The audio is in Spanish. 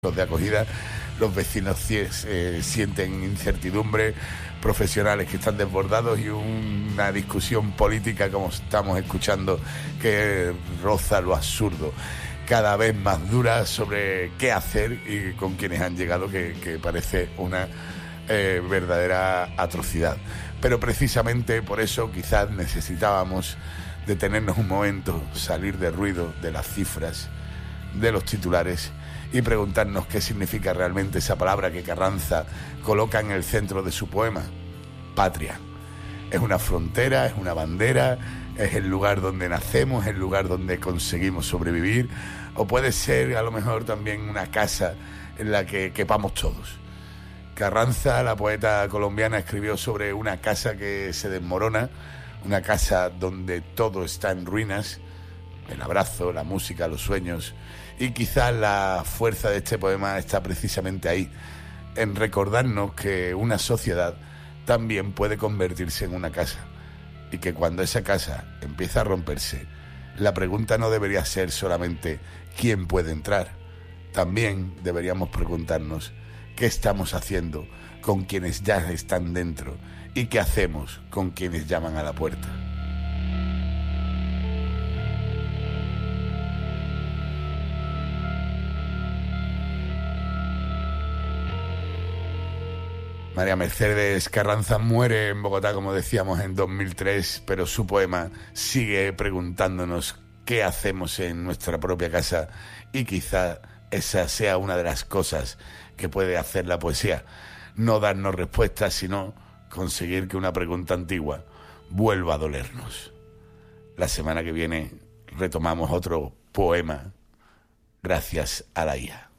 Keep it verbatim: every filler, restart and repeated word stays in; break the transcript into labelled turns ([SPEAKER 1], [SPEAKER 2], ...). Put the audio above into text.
[SPEAKER 1] de acogida, los vecinos eh, sienten incertidumbre, profesionales que están desbordados y una discusión política, como estamos escuchando, que roza lo absurdo, cada vez más dura sobre qué hacer y con quienes han llegado, que, que parece una eh, verdadera atrocidad. Pero precisamente por eso quizás necesitábamos detenernos un momento, salir del ruido, de las cifras, de los titulares, y preguntarnos qué significa realmente esa palabra que Carranza coloca en el centro de su poema: patria. Es una frontera, es una bandera, es el lugar donde nacemos, es el lugar donde conseguimos sobrevivir, o puede ser a lo mejor también una casa en la que quepamos todos. Carranza, la poeta colombiana, escribió sobre una casa que se desmorona, una casa donde todo está en ruinas, el abrazo, la música, los sueños. Y quizás la fuerza de este poema está precisamente ahí, en recordarnos que una sociedad también puede convertirse en una casa, y que cuando esa casa empieza a romperse, la pregunta no debería ser solamente ¿quién puede entrar? También deberíamos preguntarnos qué estamos haciendo con quienes ya están dentro y qué hacemos con quienes llaman a la puerta. María Mercedes Carranza muere en Bogotá, como decíamos, en dos mil tres, pero su poema sigue preguntándonos qué hacemos en nuestra propia casa, y quizá esa sea una de las cosas que puede hacer la poesía: no darnos respuestas, sino conseguir que una pregunta antigua vuelva a dolernos. La semana que viene retomamos otro poema gracias a la I A.